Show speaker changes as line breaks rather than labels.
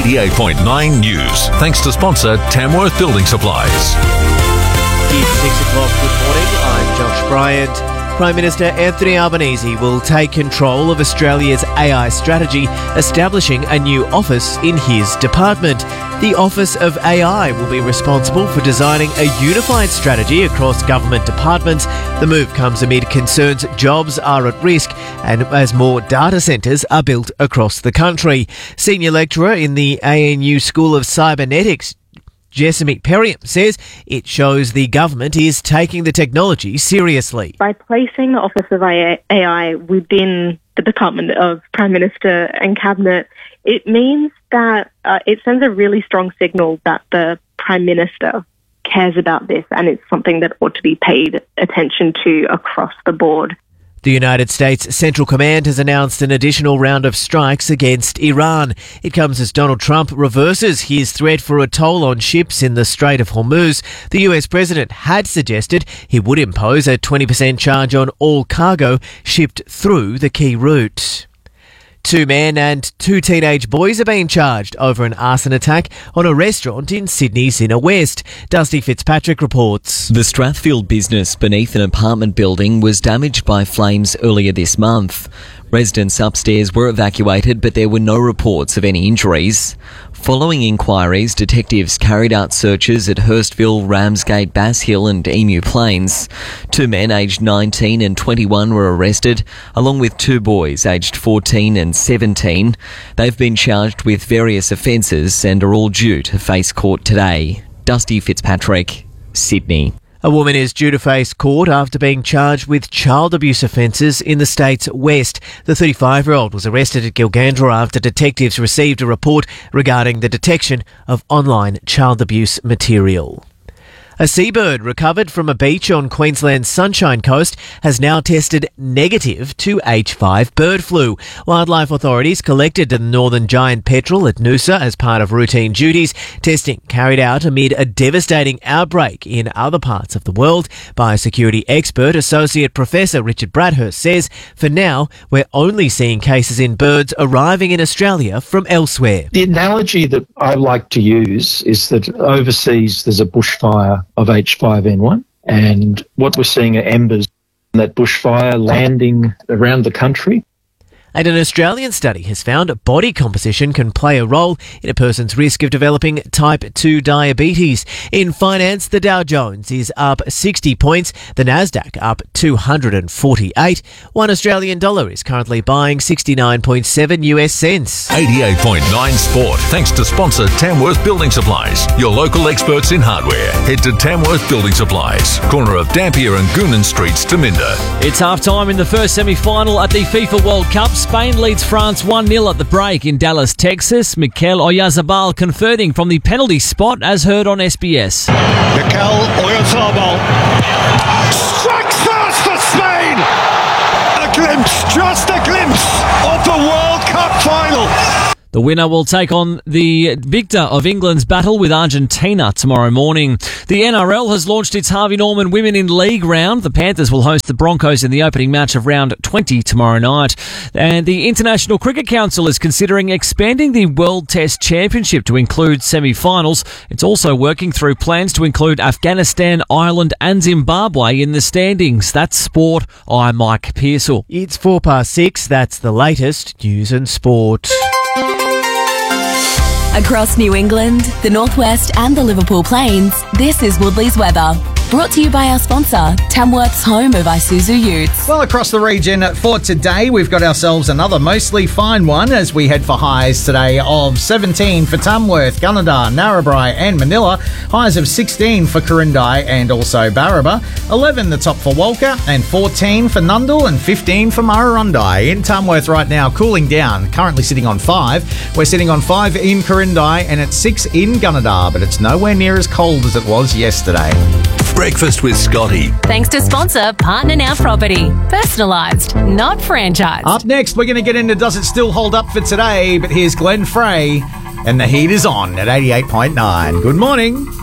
88.9 News. Thanks to sponsor Tamworth Building Supplies.
It's 6 o'clock. Good morning. I'm Josh Bryant. Prime Minister Anthony Albanese will take control of Australia's AI strategy, establishing a new office in his department. The Office of AI will be responsible for designing a unified strategy across government departments. The move comes amid concerns jobs are at risk and as more data centres are built across the country. Senior lecturer in the ANU School of Cybernetics, Jessamy Perriam, says it shows the government is taking the technology seriously.
By placing the Office of AI within the Department of Prime Minister and Cabinet, it means that it sends a really strong signal that the Prime Minister cares about this and it's something that ought to be paid attention to across the board.
The United States Central Command has announced an additional round of strikes against Iran. It comes as Donald Trump reverses his threat for a toll on ships in the Strait of Hormuz. The US president had suggested he would impose a 20% charge on all cargo shipped through the key route. 2 men and 2 teenage boys are being charged over an arson attack on a restaurant in Sydney's Inner West. Dusty Fitzpatrick reports.
The Strathfield business beneath an apartment building was damaged by flames earlier this month. Residents upstairs were evacuated, but there were no reports of any injuries. Following inquiries, detectives carried out searches at Hurstville, Ramsgate, Bass Hill and Emu Plains. 2 men aged 19 and 21 were arrested, along with 2 boys aged 14 and 17. They've been charged with various offences and are all due to face court today. Dusty Fitzpatrick, Sydney.
A woman is due to face court after being charged with child abuse offences in the state's west. The 35-year-old was arrested at Gilgandra after detectives received a report regarding the detection of online child abuse material. A seabird recovered from a beach on Queensland's Sunshine Coast has now tested negative to H5 bird flu. Wildlife authorities collected the northern giant petrel at Noosa as part of routine duties. Testing carried out amid a devastating outbreak in other parts of the world. Biosecurity expert Associate Professor Richard Bradhurst says, for now, we're only seeing cases in birds arriving in Australia from elsewhere.
The analogy that I like to use is that overseas there's a bushfire of H5N1, and what we're seeing are embers from that bushfire landing around the country.
And an Australian study has found body composition can play a role in a person's risk of developing type 2 diabetes. In finance, the Dow Jones is up 60 points, the Nasdaq up 248. $1 Australian dollar is currently buying 69.7 US cents.
88.9 Sport. Thanks to sponsor Tamworth Building Supplies, your local experts in hardware. Head to Tamworth Building Supplies, corner of Dampier and Goonan Streets to Minder.
It's half-time in the first semi-final at the FIFA World Cup. Spain leads France 1-0 at the break in Dallas, Texas. Mikel Oyarzabal converting from the penalty spot, as heard on SBS.
Mikel Oyarzabal strikes first for Spain! A glimpse, just a glimpse of the World Cup final.
The winner will take on the victor of England's battle with Argentina tomorrow morning. The NRL has launched its Harvey Norman Women in League round. The Panthers will host the Broncos in the opening match of round 20 tomorrow night. And the International Cricket Council is considering expanding the World Test Championship to include semi-finals. It's also working through plans to include Afghanistan, Ireland and Zimbabwe in the standings. That's sport. I'm Mike Pearsall.
It's 6:04. That's the latest news and sport.
Across New England, the Northwest and the Liverpool Plains, this is Woodley's weather. Brought to you by our sponsor, Tamworth's home of Isuzu Utes.
Well, across the region for today, we've got ourselves another mostly fine one as we head for highs today of 17 for Tamworth, Gunnedah, Narrabri and Manila. Highs of 16 for Corindai and also Barraba. 11 the top for Walker and 14 for Nundle and 15 for Murrurundi. In Tamworth right now, cooling down, currently sitting on 5. We're sitting on 5 in Corindai and at 6 in Gunnedah, but it's nowhere near as cold as it was yesterday.
Breakfast with Scotty.
Thanks to sponsor Partner Now Property. Personalised, not franchised.
Up next, we're going to get into Does It Still Hold Up for today, but here's Glenn Frey and the heat is on at 88.9. Good morning.